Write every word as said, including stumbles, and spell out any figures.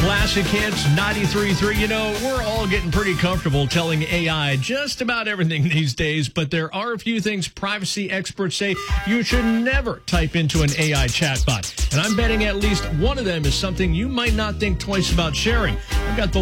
Classic Hits ninety-three point three. You know, we're all getting pretty comfortable telling A I just about everything these days, but there are a few things privacy experts say you should never type into an A I chatbot. And I'm betting at least one of them is something you might not think twice about sharing. I've got the